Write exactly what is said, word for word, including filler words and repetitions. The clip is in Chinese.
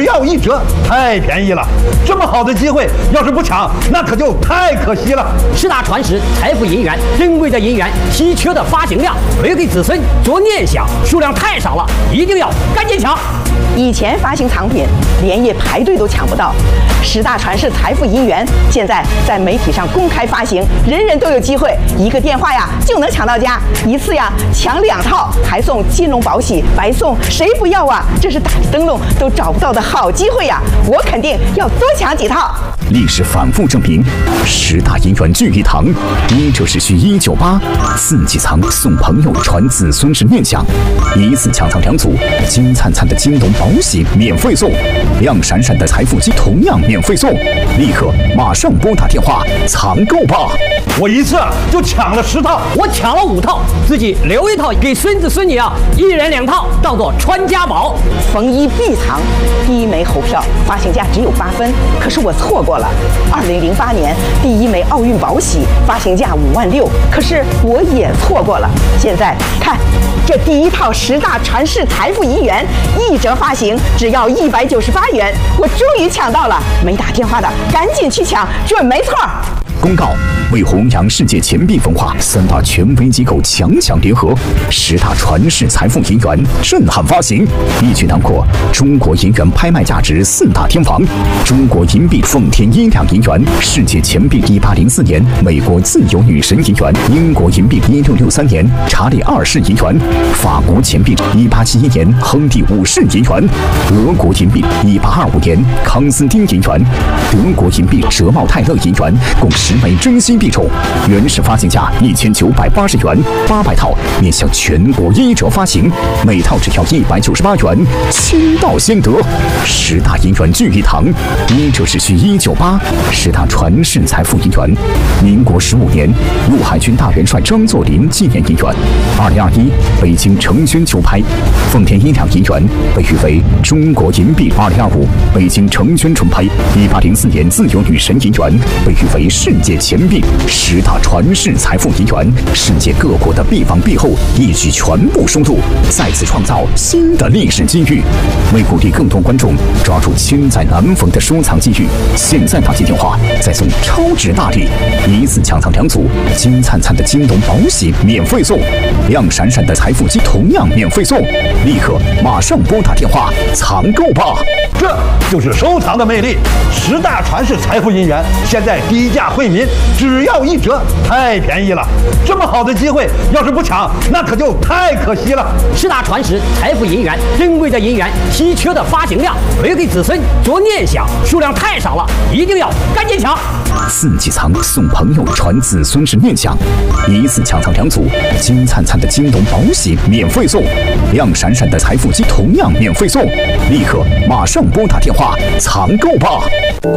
要一折，太便宜了！这么好的机会，要是不抢，那可就太可惜了。 十大传世财富银元，珍贵的银元，稀缺的发行量，留给子孙做念想，数量太少了，一定要赶紧抢！ 以前发行藏品连夜排队都抢不到，十大传世财富银元现在在媒体上公开发行，人人都有机会，一个电话呀就能抢到家，一次呀抢两套，还送金龙宝玺，白送，谁不要啊？这是打着灯笼都找不到的好机会呀！我肯定要多抢几套。 历史反复证明，十大银元聚一堂，一折只需一九八，四季藏送朋友传子孙是念想，一次抢藏两组，金灿灿的金龙宝玺免费送，亮闪闪的财富机同样免费送，立刻马上拨打电话藏购吧！ 我一次就抢了十套， 我抢了五套，自己留一套给孙子孙女啊，一人两套，当做传家宝。 逢一必藏，第一枚猴票发行价只有八分，可是我错过了。二零零八年第一枚奥运宝玺发行价五万六，可是我也错过了。现在看这第一套十大传世财富银元一折发行，只要一百九十八元，我终于抢到了！没打电话的赶紧去抢，准没错。 公告：为弘扬世界钱币文化，三大权威机构强强联合，十大传世财富银元震撼发行，一举囊括中国银元拍卖价值四大天王，中国银币奉天一两银元，世界钱币一八零四年美国自由女神银元，英国银币一六六三年查理二世银元，法国钱币一八七一年亨利五世银元，俄国银币一八二五年康斯丁银元，德国银币哲茂泰勒银元，共十枚珍稀币种，原始发行价一千九百八十元，八百套面向全国一折发行，每套只要一百九十八元，先到先得。十大银元聚一堂，一折只需一九八。十大传世财富银元，民国十五年陆海军大元帅张作霖纪念银元，二零二一北京成轩秋拍，奉天一两银元被誉为中国银币。二零二五北京成轩春拍，一八零四年自由女神银元被誉为世界钱币。十大传世财富银元，世界各国的币王币后一举全部收录，再次创造新的历史机遇。为鼓励更多观众抓住千载难逢的收藏机遇，现在打进电话再送超值大礼，一次抢藏两组，金灿灿的金龙宝玺免费送，亮闪闪的财富机同样免费送，立刻马上拨打电话藏购吧！ 这就是收藏的魅力。十大传世财富银元现在低价惠民，只要一折，太便宜了！这么好的机会，要是不抢，那可就太可惜了。 十大传世财富银元，珍贵的银元，稀缺的发行量，留给子孙做念想，数量太少了，一定要赶紧抢！ 四季藏送朋友传子孙是念想，一次抢藏两组，金灿灿的金龙宝玺免费送，亮闪闪的财富机同样免费送，立刻马上拨打电话藏购吧！